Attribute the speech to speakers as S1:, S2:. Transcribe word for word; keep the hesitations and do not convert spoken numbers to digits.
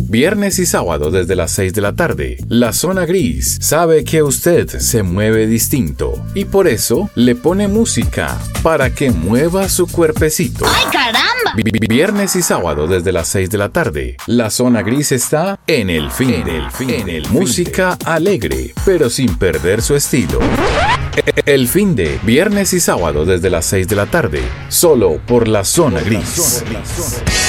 S1: viernes y sábado desde las seis de la tarde. La Zona Gris sabe que usted se mueve distinto y por eso le pone música para que mueva su cuerpecito.
S2: ¡Ay, caramba!
S1: Viernes y sábado desde las seis de la tarde. La Zona Gris está en el fin, en el fin, en el música alegre, pero sin perder su estilo. El fin de viernes y sábado desde las seis de la tarde, solo por la Zona Gris.